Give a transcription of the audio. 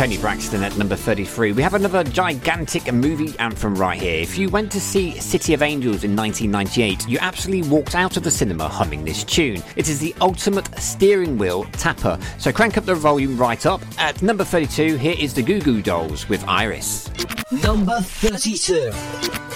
Tony Braxton at number 33. We have another gigantic movie anthem right here. If you went to see City of Angels in 1998, you absolutely walked out of the cinema humming this tune. It is the ultimate steering wheel tapper. So crank up the volume right up. At number 32, here is the Goo Goo Dolls with Iris. Number 32.